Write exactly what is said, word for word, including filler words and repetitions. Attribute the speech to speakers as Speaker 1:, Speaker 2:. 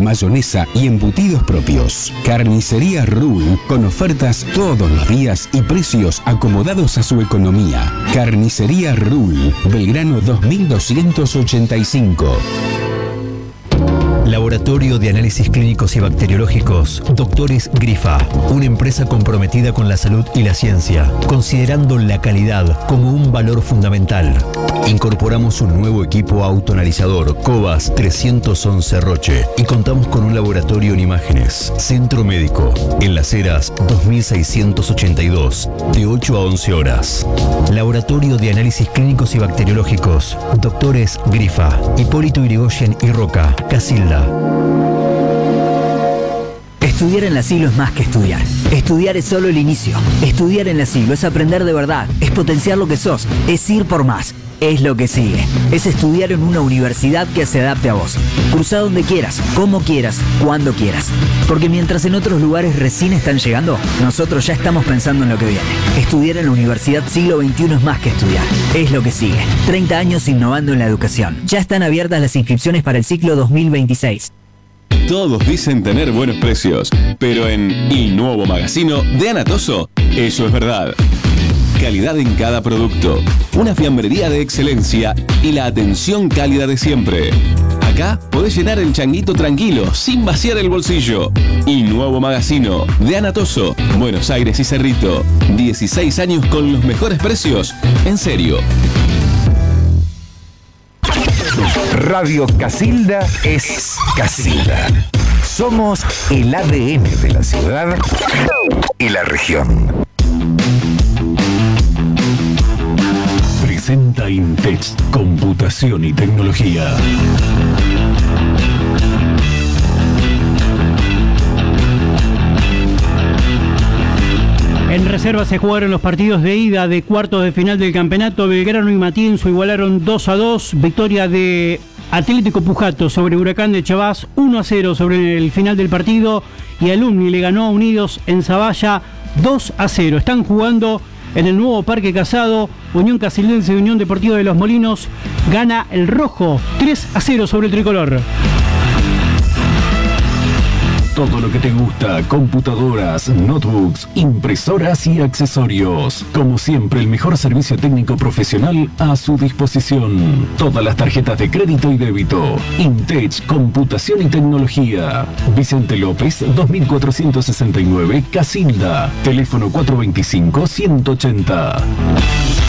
Speaker 1: mayonesa y embutidos propios. Carnicería Rul, con ofertas todos los días y precios acomodados a su economía. Carnicería Rul, Belgrano dos mil doscientos ochenta y cinco.
Speaker 2: Laboratorio de Análisis Clínicos y Bacteriológicos, Doctores Grifa, una empresa comprometida con la salud y la ciencia, considerando la calidad como un valor fundamental. Incorporamos un nuevo equipo autoanalizador, Cobas trescientos once Roche, y contamos con un laboratorio en imágenes. Centro Médico, en Las Heras dos mil seiscientos ochenta y dos, de ocho a once horas. Laboratorio de Análisis Clínicos y Bacteriológicos, Doctores Grifa, Hipólito Yrigoyen y Roca, Casilda.
Speaker 3: Estudiar en la Siglo es más que estudiar. Estudiar es solo el inicio. Estudiar en la Siglo es aprender de verdad, es potenciar lo que sos, es ir por más. Es lo que sigue. Es estudiar en una universidad que se adapte a vos. Cruzá donde quieras, como quieras, cuando quieras. Porque mientras en otros lugares recién están llegando, nosotros ya estamos pensando en lo que viene. Estudiar en la Universidad Siglo veintiuno es más que estudiar. Es lo que sigue. treinta años innovando en la educación. Ya están abiertas las inscripciones para el ciclo dos mil veintiséis.
Speaker 4: Todos dicen tener buenos precios, pero en Il Nuovo Magazzino de Anatoso, eso es verdad. Calidad en cada producto, una fiambrería de excelencia y la atención cálida de siempre. Acá podés llenar el changuito tranquilo, sin vaciar el bolsillo. Il Nuovo Magazzino de Anatoso, Buenos Aires y Cerrito. dieciséis años con los mejores precios, en serio.
Speaker 5: Radio Casilda es Casilda. Somos el A D N de la ciudad y la región. Presenta Intech Computación y Tecnología.
Speaker 6: En reserva se jugaron los partidos de ida de cuartos de final del campeonato. Belgrano y Matienzo igualaron dos a dos. Victoria de Atlético Pujato sobre Huracán de Chavás, uno a cero sobre el final del partido. Y Alumni le ganó a Unidos en Zavalla dos a cero. Están jugando en el nuevo Parque Casado. Unión Casildense y Unión Deportiva de Los Molinos gana el rojo tres a cero sobre el tricolor.
Speaker 5: Todo lo que te gusta, computadoras, notebooks, impresoras y accesorios. Como siempre, el mejor servicio técnico profesional a su disposición. Todas las tarjetas de crédito y débito. Intech Computación y Tecnología. Vicente López, dos mil cuatrocientos sesenta y nueve, Casilda. Teléfono cuatro dos cinco, uno ochenta.